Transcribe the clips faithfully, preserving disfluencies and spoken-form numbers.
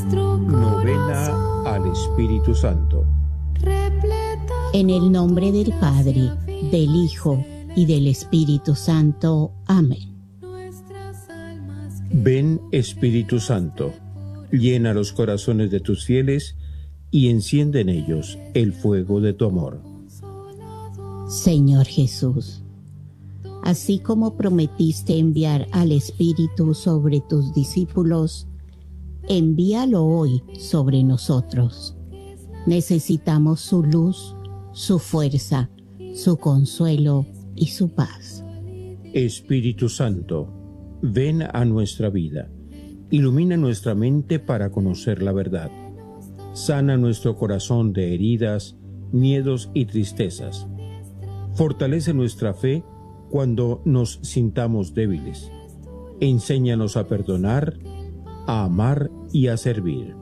Novena al Espíritu Santo. En el nombre del Padre, del Hijo y del Espíritu Santo. Amén. Ven, Espíritu Santo, llena los corazones de tus fieles y enciende en ellos el fuego de tu amor. Señor Jesús, así como prometiste enviar al Espíritu sobre tus discípulos, envíalo hoy sobre nosotros. Necesitamos su luz, su fuerza, su consuelo y su paz. Espíritu Santo, ven a nuestra vida, ilumina nuestra mente para conocer la verdad. Sana nuestro corazón de heridas, miedos y tristezas. Fortalece nuestra fe cuando nos sintamos débiles. Enséñanos a perdonar, a amar y a servir.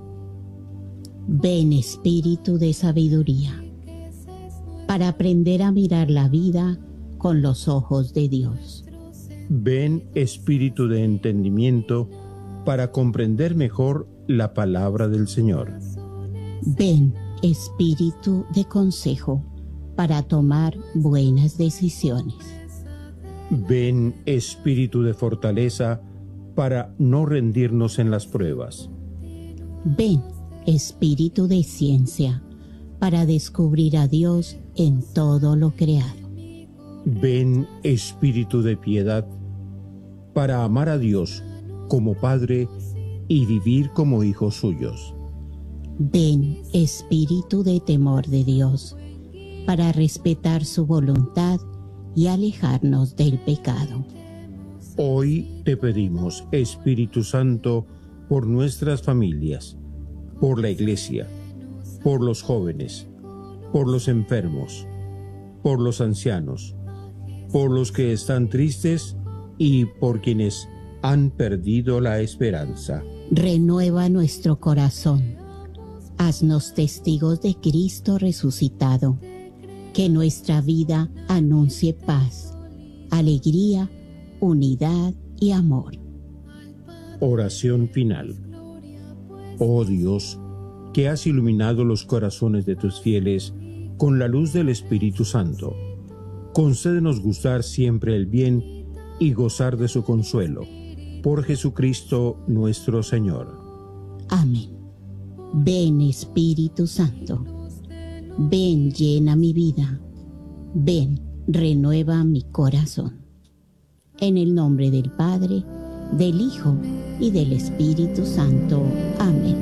Ven, Espíritu de sabiduría, para aprender a mirar la vida con los ojos de Dios. Ven, Espíritu de entendimiento, para comprender mejor la palabra del Señor. Ven, Espíritu de consejo, para tomar buenas decisiones. Ven, Espíritu de fortaleza, para no rendirnos en las pruebas. Ven, Espíritu de ciencia, para descubrir a Dios en todo lo creado. Ven, Espíritu de piedad, para amar a Dios como Padre y vivir como hijos suyos. Ven, Espíritu de temor de Dios, para respetar su voluntad y alejarnos del pecado. Hoy te pedimos, Espíritu Santo, por nuestras familias, por la Iglesia, por los jóvenes, por los enfermos, por los ancianos, por los que están tristes y por quienes han perdido la esperanza. Renueva nuestro corazón. Haznos testigos de Cristo resucitado. Que nuestra vida anuncie paz, alegría, unidad y amor. Oración final. Oh Dios, que has iluminado los corazones de tus fieles con la luz del Espíritu Santo, concédenos gustar siempre el bien y gozar de su consuelo. Por Jesucristo nuestro Señor. Amén. Ven, Espíritu Santo. Ven, llena mi vida. Ven, renueva mi corazón. En el nombre del Padre, del Hijo y del Espíritu Santo. Amén.